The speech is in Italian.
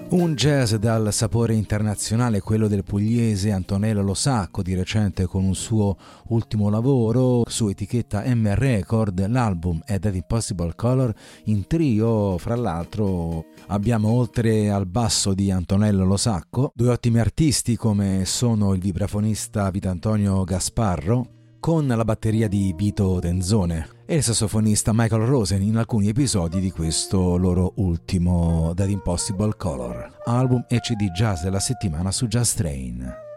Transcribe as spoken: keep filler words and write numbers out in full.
Un jazz dal sapore internazionale, quello del pugliese Antonello Lo Sacco, di recente con un suo ultimo lavoro su etichetta M Record. L'album è That Impossible Color, in trio. Fra l'altro abbiamo, oltre al basso di Antonello Lo Sacco, due ottimi artisti come sono il vibrafonista Vitantonio Gasparro con la batteria di Vito Tenzone e il sassofonista Michael Rosen in alcuni episodi di questo loro ultimo That Impossible Color, album e C D jazz della settimana su Jazz Train.